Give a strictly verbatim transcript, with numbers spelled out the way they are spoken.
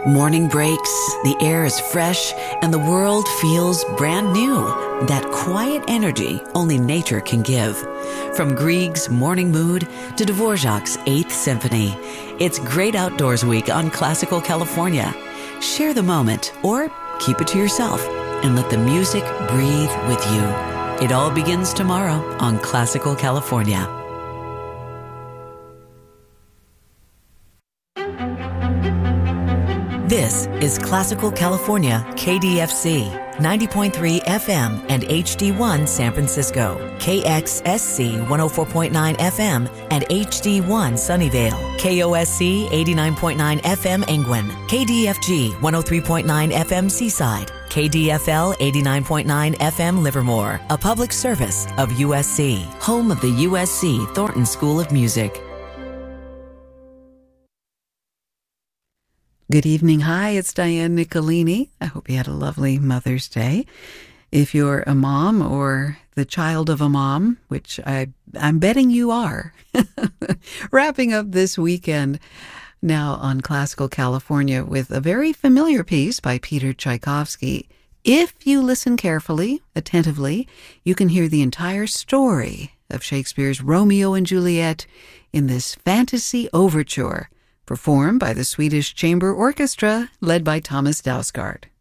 Morning breaks, the air is fresh, and the world feels brand new. That quiet energy only nature can give. From Grieg's Morning Mood to Dvorak's Eighth Symphony, it's Great Outdoors Week on Classical California. Share the moment or keep it to yourself and let the music breathe with you. It all begins tomorrow on Classical California. This is Classical California, K D F C, ninety point three F M and H D one San Francisco, K X S C one oh four point nine F M and H D one Sunnyvale, K O S C eighty-nine point nine F M Angwin, K D F G one oh three point nine F M Seaside, K D F L eighty-nine point nine F M Livermore, a public service of U S C, home of the U S C Thornton School of Music. Good evening. Hi, it's Diane Nicolini. I hope you had a lovely Mother's Day. If you're a mom or the child of a mom, which I, I'm betting you are, wrapping up this weekend now on Classical California with a very familiar piece by Peter Tchaikovsky. If you listen carefully, attentively, you can hear the entire story of Shakespeare's Romeo and Juliet in this fantasy overture, performed by the Swedish Chamber Orchestra, led by Thomas Dausgaard.